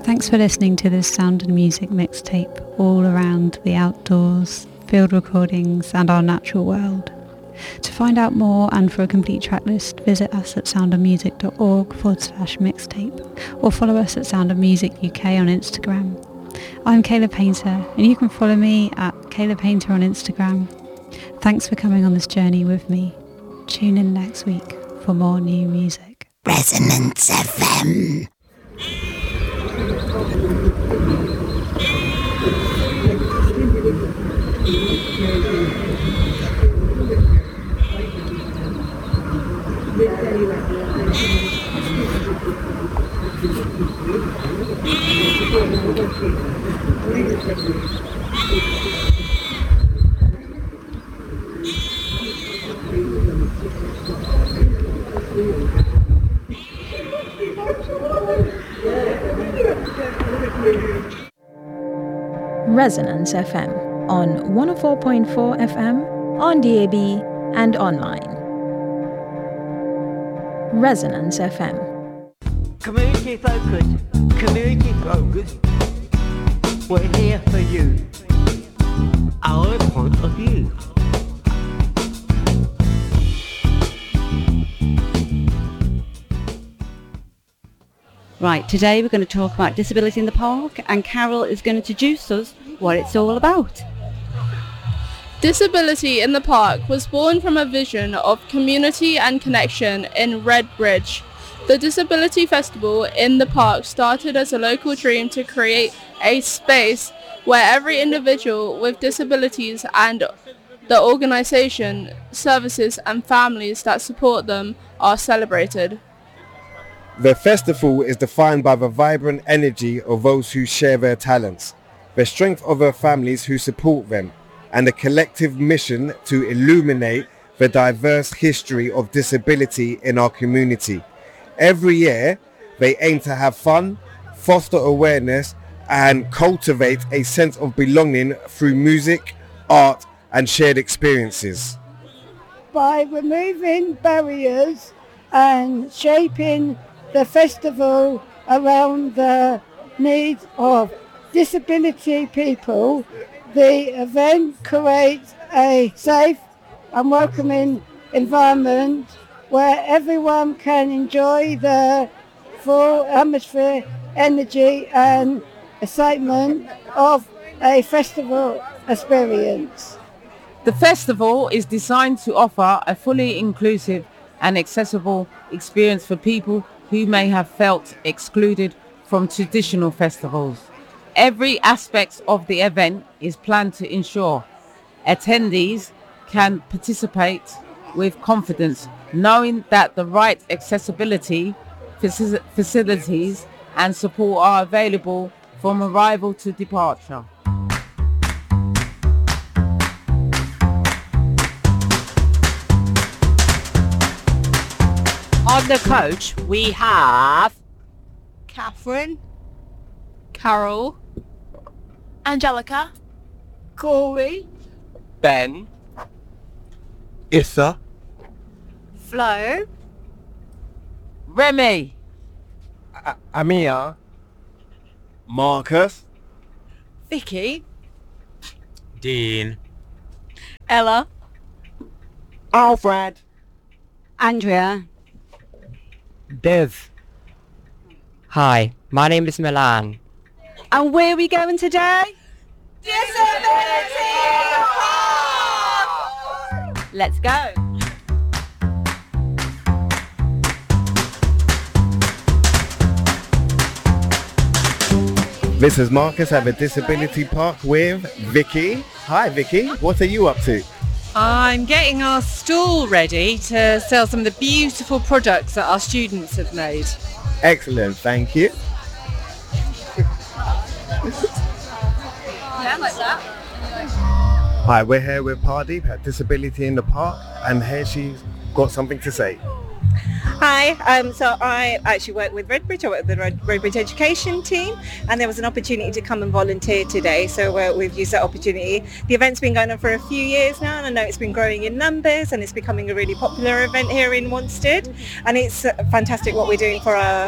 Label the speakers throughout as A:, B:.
A: Thanks for listening to this Sound and Music mixtape all around the outdoors, field recordings and our natural world. To find out more and for a complete track list, visit us at soundofmusic.org/mixtape or follow us at Sound of Music UK on Instagram. I'm Kayla Painter and you can follow me at Kayla Painter on Instagram. Thanks for coming on this journey with me. Tune in next week for more new music.
B: Resonance FM.
C: Resonance FM on 104.4 FM, on DAB and online. Resonance FM.
D: Community focused. Community focused. We're here for you. Our point of view.
E: Right, today we're going to talk about disability in the park, and Carol is going to introduce us what it's all about.
F: Disability in the Park was born from a vision of community and connection in Redbridge. The Disability Festival in the park started as a local dream to create a space where every individual with disabilities and the organisation, services and families that support them are celebrated.
G: The festival is defined by the vibrant energy of those who share their talents, the strength of their families who support them, and a collective mission to illuminate the diverse history of disability in our community. Every year, they aim to have fun, foster awareness, and cultivate a sense of belonging through music, art, and shared experiences.
H: By removing barriers and shaping the festival around the needs of disability people, the event creates a safe and welcoming environment where everyone can enjoy the full atmosphere, energy and excitement of a festival experience.
I: The festival is designed to offer a fully inclusive and accessible experience for people who may have felt excluded from traditional festivals. Every aspect of the event is planned to ensure attendees can participate with confidence, knowing that the right accessibility facilities and support are available from arrival to departure.
J: On the coach, we have
F: Catherine, Carol,
K: Angelica,
F: Corey,
L: Ben, Issa,
K: Flo,
I: Remy,
L: Amia,
G: Marcus,
K: Vicky,
L: Dean,
K: Ella,
L: Alfred,
E: Andrea,
L: Dev.
M: Hi, my name is Milan.
E: and where are we going today?
K: Disability
E: Let's go.
G: This is Marcus at the Disability Park with Vicky. Hi Vicky, what are you up to?
N: I'm getting our stall ready to sell some of the beautiful products that our students have made.
G: Excellent, thank you.
K: Yeah, like that.
G: Hi, we're here with Pardeep at Disability in the Park, and here she's got something to say.
O: Hi, so I actually work with Redbridge. I work with the Redbridge Education team, and there was an opportunity to come and volunteer today, so we've used that opportunity. The event's been going on for a few years now, and I know it's been growing in numbers, and it's becoming a really popular event here in Wanstead, and it's fantastic what we're doing for our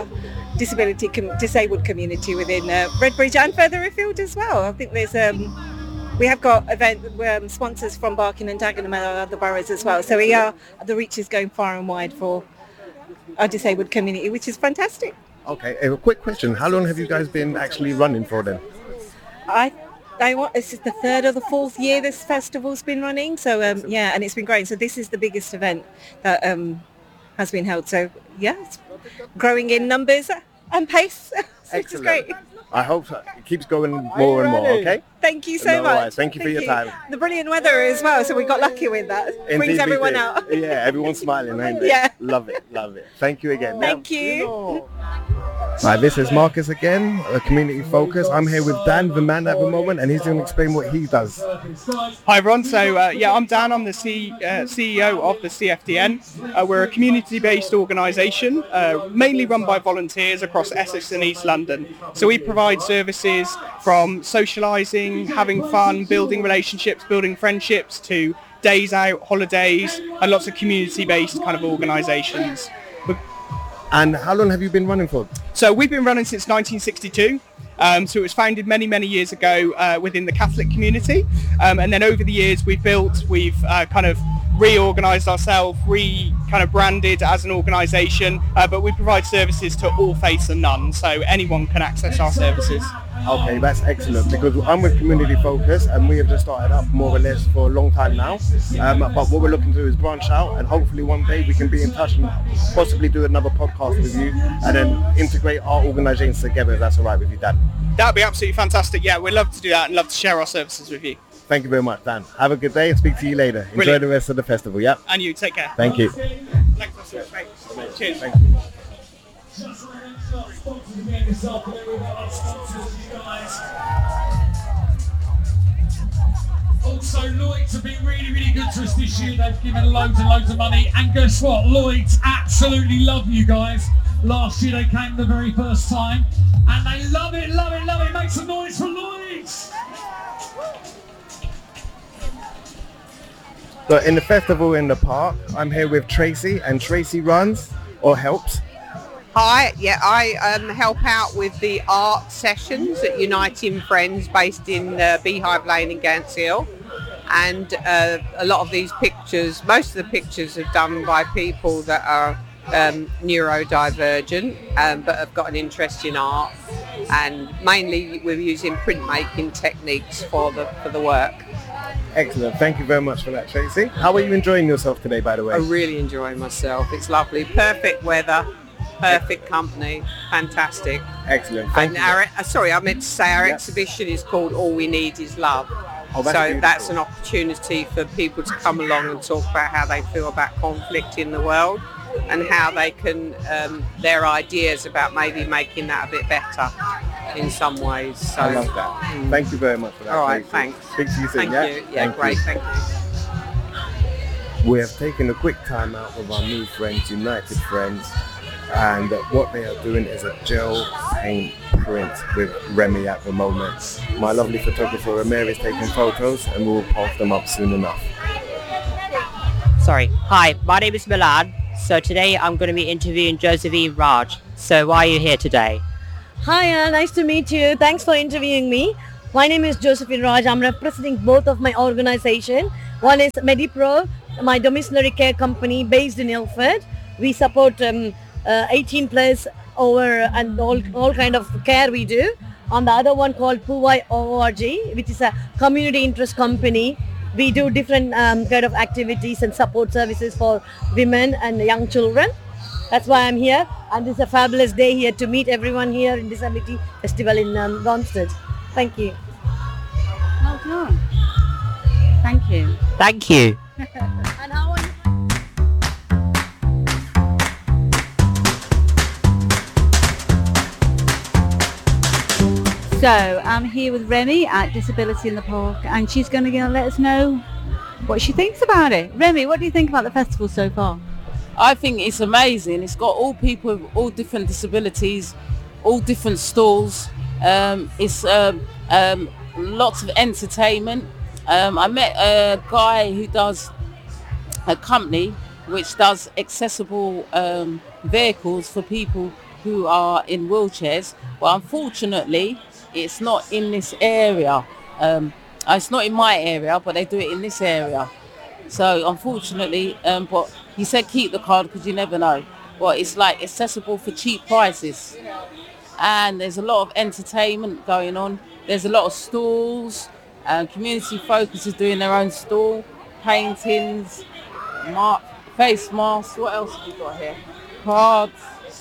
O: disabled community within Redbridge and further afield as well. I think there's we have got event sponsors from Barking and Dagenham and other boroughs as well. So the reach is going far and wide for our disabled community, which is fantastic.
G: Okay, a quick question. How long have you guys been actually running for then?
O: This is the third or the fourth year this festival's been running. So yeah, and it's been great. So this is the biggest event that has been held. So yeah, it's growing in numbers and pace. Which is great.
G: I hope so. It keeps going more and more, okay?
O: Thank you so much.
G: Right. Thank you for your time.
O: The brilliant weather as well, so we got lucky with that.
G: Indeed,
O: brings everyone out.
G: Yeah, everyone's smiling, ain't they?
O: Yeah.
G: Love it, love it. Thank you again.
O: Thank you.
G: Right, this is Marcus again, a community focus. I'm here with Dan, the man at the moment, and he's going to explain what he does.
P: Hi everyone, so I'm Dan, I'm the CEO of the CFDN. We're a community-based organisation, mainly run by volunteers across Essex and East London. So we provide services from socialising, having fun, building relationships, building friendships, to days out, holidays, and lots of community-based kind of organisations.
G: And how long have you been running for?
P: So we've been running since 1962. So it was founded many, many years ago within the Catholic community. And then over the years we've kind of reorganised ourselves, kind of branded as an organisation, but we provide services to all faiths and none, so anyone can access our services.
G: Okay, that's excellent, because I'm with Community Focus and we have just started up more or less for a long time now. But what we're looking to do is branch out, and hopefully one day we can be in touch and possibly do another podcast with you and then integrate our organisations together, if that's all right with you, Dan.
P: That'd be absolutely fantastic. Yeah, we'd love to do that and love to share our services with you.
G: Thank you very much, Dan. Have a good day and speak to you later. Brilliant. Enjoy the rest of the festival, yeah?
P: And you, take care.
G: Thank you.
P: Thanks so much. Cheers.
G: Thank you.
Q: Also, Lloyds have been really, really good to us this year. They've given loads and loads of money. And guess what? Lloyds absolutely love you guys. Last year they came the very first time. And they love it, love it, love it. Make some noise for Lloyds.
G: So in the festival in the park, I'm here with Tracy, and Tracy runs or helps.
R: Hi, yeah, I help out with the art sessions at Uniting Friends based in Beehive Lane in Gants Hill. And a lot of these pictures, most of the pictures are done by people that are neurodivergent but have got an interest in art. And mainly we're using printmaking techniques for the work.
G: Excellent. Thank you very much for that, Tracy. How are you enjoying yourself today, by the way?
R: I'm really enjoying myself. It's lovely. Perfect weather. Perfect company, fantastic.
G: Excellent.
R: Thank you. I meant to say our exhibition is called All We Need Is Love.
G: Oh,
R: that's an opportunity for people to come along and talk about how they feel about conflict in the world and how they can, their ideas about maybe making that a bit better in some ways. So,
G: I love that. Thank you very much for that.
R: All right,
G: Tracy.
R: thanks.
G: Speak to you soon,
R: Thank you. Yeah, great, thank you.
G: We have taken a quick time out with our new friends, United Friends, and what they are doing is a gel paint print with Remy at the moment. My lovely photographer Ramir is taking photos and we'll post them up soon enough.
M: Sorry. Hi, my name is Milan. So today I'm going to be interviewing Josephine Raj. So why are you here today?
S: Hi, nice to meet you. Thanks for interviewing me. My name is Josephine Raj. I'm representing both of my organization. One is MediPro, my domiciliary care company based in Ilford. We support 18 plus over and all kind of care we do. On the other one called Puwai ORG, which is a community interest company. We do different kind of activities and support services for women and young children. That's why I'm here, and it's a fabulous day here to meet everyone here in Disability Festival in Ronstead. Thank you.
E: Well done. Thank you.
M: Thank you.
S: And how are you?
E: So I'm here with Remy at Disability in the Park, and she's going to let us know what she thinks about it. Remy, what do you think about the festival so far?
I: I think it's amazing. It's got all people with all different disabilities, all different stalls. It's lots of entertainment. I met a guy who does a company which does accessible vehicles for people who are in wheelchairs. But unfortunately, it's not in this area. It's not in my area, but they do it in this area. So unfortunately, but he said keep the card because you never know. But it's like accessible for cheap prices. And there's a lot of entertainment going on. There's a lot of stalls. Community Focus is doing their own stall. Paintings, face masks. What else have we got here? Cards,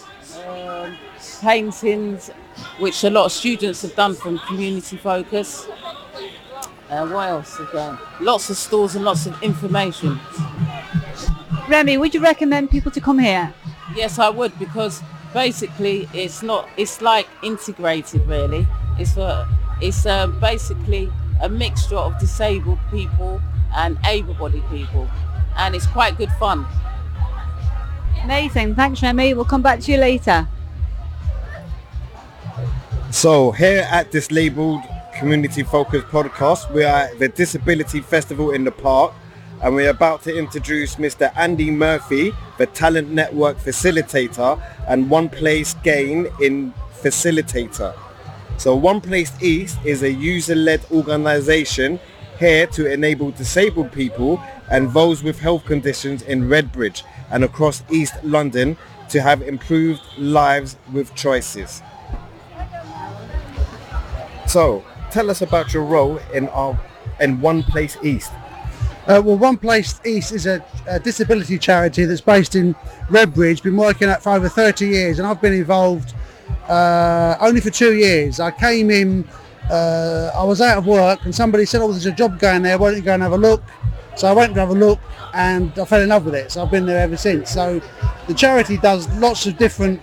I: paintings, which a lot of students have done from Community Focus. What else is there? Lots of stalls and lots of information.
E: Remy, would you recommend people to come here?
I: Yes, I would, because basically it's like integrated really. It's basically a mixture of disabled people and able-bodied people, and it's quite good fun.
E: Amazing, thanks Remy, we'll come back to you later.
G: So here at this labelled Community Focus podcast, we are at the Disability Festival in the Park, and we're about to introduce Mr. Andy Murphy, the Talent Network Facilitator and One Place Gain in Facilitator. So One Place East is a user-led organisation here to enable disabled people and those with health conditions in Redbridge and across East London to have improved lives with choices. So tell us about your role in One Place East.
T: Well, One Place East is a disability charity that's based in Redbridge, been working at for over 30 years, and I've been involved only for 2 years. I came in, I was out of work and somebody said, oh, there's a job going there, why don't you go and have a look? So I went to have a look and I fell in love with it, so I've been there ever since. So the charity does lots of different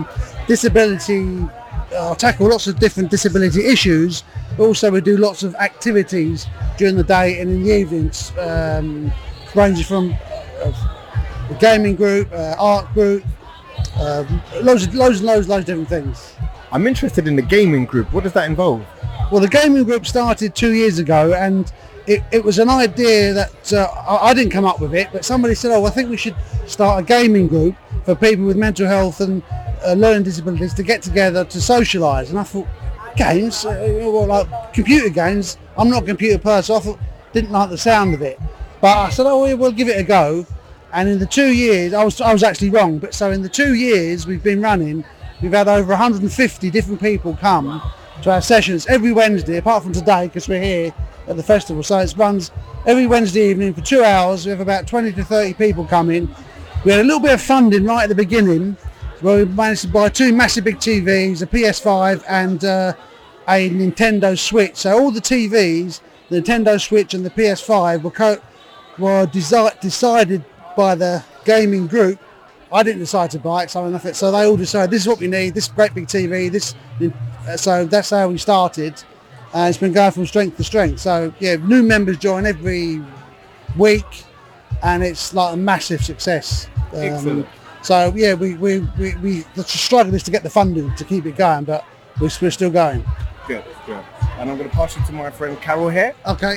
T: tackle lots of different disability issues, but also we do lots of activities during the day and in the evenings, ranging from a gaming group, art group, loads of different things.
G: I'm interested in the gaming group. What does that involve?
T: Well, the gaming group started 2 years ago, and it was an idea that I didn't come up with it, but somebody said, oh, I think we should start a gaming group for people with mental health and learning disabilities to get together to socialise. And I thought, games? Well, like computer games? I'm not a computer person, so I didn't like the sound of it. But I said, oh, we'll give it a go. And in the 2 years, I was actually wrong, but so in the 2 years we've been running, we've had over 150 different people come to our sessions every Wednesday, apart from today because we're here at the festival. So it runs every Wednesday evening for 2 hours. We have about 20 to 30 people come in. We had a little bit of funding right at the beginning, where we managed to buy 2 massive big TVs, a PS5 and a Nintendo Switch. So all the TVs, the Nintendo Switch and the PS5 were decided by the gaming group. I didn't decide to buy it, so they all decided this is what we need, this great big TV, so that's how we started. And it's been going from strength to strength. So yeah, new members join every week and it's like a massive success.
G: Excellent.
T: So yeah, we the struggle is to get the funding to keep it going, but we're still going.
G: Good. And I'm going to pass you to my friend Carol here.
T: Okay.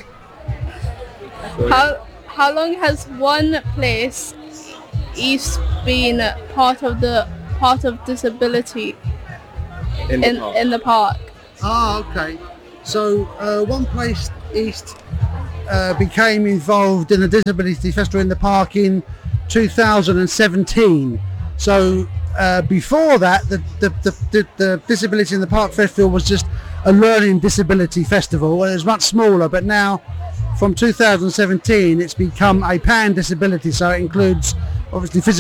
F: How long has One Place East been part of disability in the park?
T: Ah, okay. So One Place East became involved in the Disability Festival in the Park in 2017. So before that, the Disability in the Park Festival was just a learning disability festival. It was much smaller, but now from 2017 it's become a pan disability, so it includes obviously physical